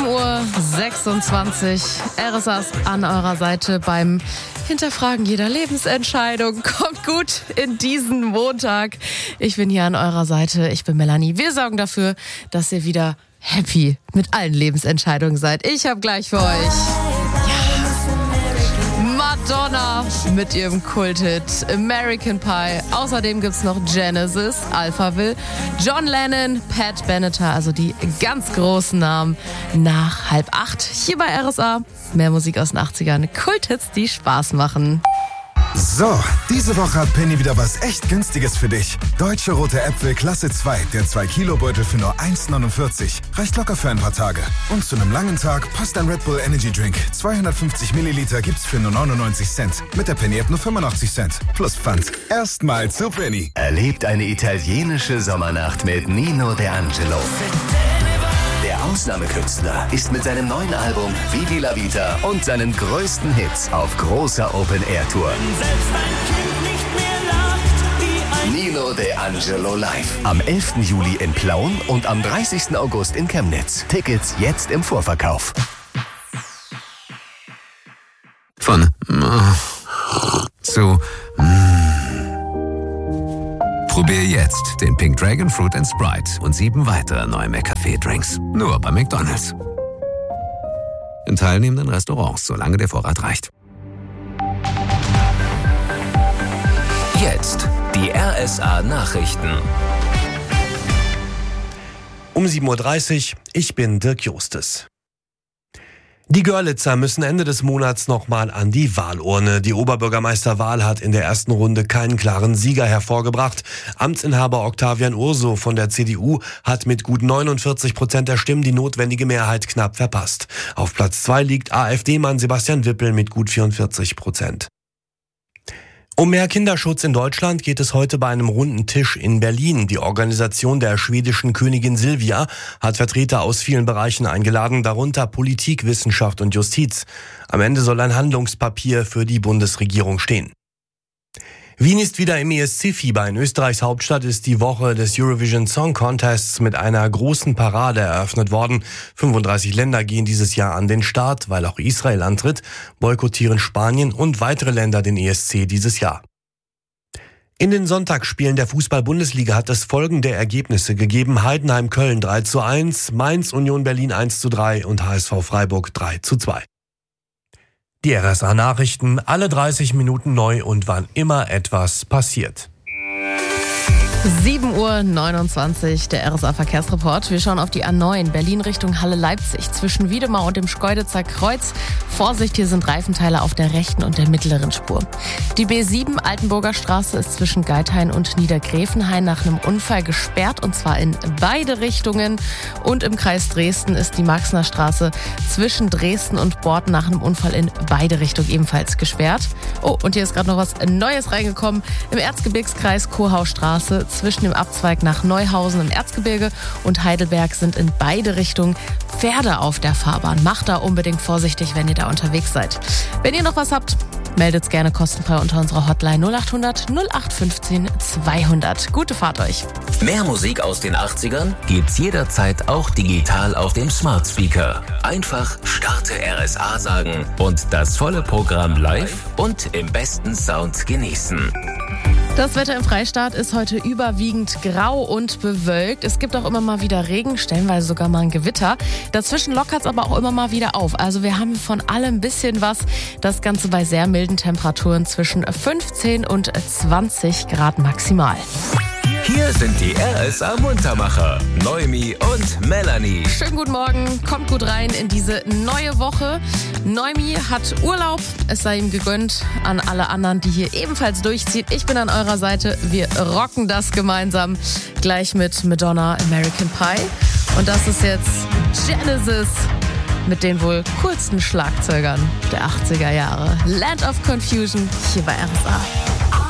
7:26 Uhr. RSA ist an eurer Seite beim Hinterfragen jeder Lebensentscheidung. Kommt gut in diesen Montag. Ich bin hier an eurer Seite. Ich bin Melanie. Wir sorgen dafür, dass ihr wieder happy mit allen Lebensentscheidungen seid. Ich habe gleich für euch Madonna mit ihrem Kulthit American Pie. Außerdem gibt's noch Genesis, Alphaville, John Lennon, Pat Benatar, also die ganz großen Namen nach 7:30 hier bei RSA. Mehr Musik aus den 80ern, Kulthits, die Spaß machen. So, diese Woche hat Penny wieder was echt Günstiges für dich. Deutsche rote Äpfel Klasse 2, der 2-Kilo-Beutel für nur 1,49. Reicht locker für ein paar Tage. Und zu einem langen Tag passt ein Red Bull Energy Drink. 250 Milliliter gibt's für nur 99 Cent. Mit der Penny-App nur 85 Cent. Plus Pfand. Erstmal zu Penny. Erlebt eine italienische Sommernacht mit Nino D'Angelo. Der Ausnahmekünstler ist mit seinem neuen Album Vivi la Vita und seinen größten Hits auf großer Open-Air-Tour. Nino D'Angelo live. Am 11. Juli in Plauen und am 30. August in Chemnitz. Tickets jetzt im Vorverkauf. Von zu Probier jetzt den Pink Dragon Fruit & Sprite und 7 weitere neue McCafé-Drinks. Nur bei McDonald's. In teilnehmenden Restaurants, solange der Vorrat reicht. Jetzt die RSA-Nachrichten. Um 7:30 Uhr, ich bin Dirk Justes. Die Görlitzer müssen Ende des Monats nochmal an die Wahlurne. Die Oberbürgermeisterwahl hat in der ersten Runde keinen klaren Sieger hervorgebracht. Amtsinhaber Octavian Urso von der CDU hat mit gut 49% der Stimmen die notwendige Mehrheit knapp verpasst. Auf Platz 2 liegt AfD-Mann Sebastian Wippel mit gut 44%. Um mehr Kinderschutz in Deutschland geht es heute bei einem runden Tisch in Berlin. Die Organisation der schwedischen Königin Silvia hat Vertreter aus vielen Bereichen eingeladen, darunter Politik, Wissenschaft und Justiz. Am Ende soll ein Handlungspapier für die Bundesregierung stehen. Wien ist wieder im ESC-Fieber. In Österreichs Hauptstadt ist die Woche des Eurovision Song Contests mit einer großen Parade eröffnet worden. 35 Länder gehen dieses Jahr an den Start, weil auch Israel antritt, boykottieren Spanien und weitere Länder den ESC dieses Jahr. In den Sonntagsspielen der Fußball-Bundesliga hat es folgende Ergebnisse gegeben. Heidenheim Köln 3:1, Mainz Union Berlin 1:3 und HSV Freiburg 3:2. Die RSA-Nachrichten, alle 30 Minuten neu und wann immer etwas passiert. 7:29 Uhr, der RSA-Verkehrsreport. Wir schauen auf die A9 Berlin Richtung Halle-Leipzig zwischen Wiedemar und dem Schkeuditzer Kreuz. Vorsicht, hier sind Reifenteile auf der rechten und der mittleren Spur. Die B7 Altenburger Straße ist zwischen Geithain und Niedergräfenhain nach einem Unfall gesperrt und zwar in beide Richtungen. Und im Kreis Dresden ist die Maxner Straße zwischen Dresden und Borten nach einem Unfall in beide Richtungen ebenfalls gesperrt. Oh, und hier ist gerade noch was Neues reingekommen. Im Erzgebirgskreis Kurhaustraße zwischen dem Abzweig nach Neuhausen im Erzgebirge und Heidelberg sind in beide Richtungen Pferde auf der Fahrbahn. Macht da unbedingt vorsichtig, wenn ihr da unterwegs seid. Wenn ihr noch was habt, meldet's gerne kostenfrei unter unserer Hotline 0800 0815 200. Gute Fahrt euch. Mehr Musik aus den 80ern gibt's jederzeit auch digital auf dem Smart Speaker. Einfach Starte RSA sagen und das volle Programm live und im besten Sound genießen. Das Wetter im Freistaat ist heute überwiegend grau und bewölkt. Es gibt auch immer mal wieder Regen, stellenweise sogar mal ein Gewitter. Dazwischen lockert es aber auch immer mal wieder auf. Also wir haben von allem ein bisschen was. Das Ganze bei sehr milden Temperaturen zwischen 15 und 20 Grad maximal. Hier sind die RSA-Muntermacher, Noemi und Melanie. Schönen guten Morgen, kommt gut rein in diese neue Woche. Noemi hat Urlaub, es sei ihm gegönnt. An alle anderen, die hier ebenfalls durchziehen. Ich bin an eurer Seite, wir rocken das gemeinsam. Gleich mit Madonna, American Pie. Und das ist jetzt Genesis mit den wohl coolsten Schlagzeugern der 80er Jahre. Land of Confusion hier bei RSA.